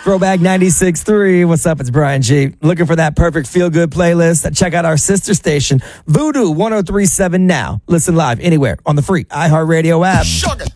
Throwback 96.3. What's up? It's Brian G. Looking for that perfect feel-good playlist? Check out our sister station, Voodoo 103.7 now. Listen live anywhere on the free iHeartRadio app. Sugar.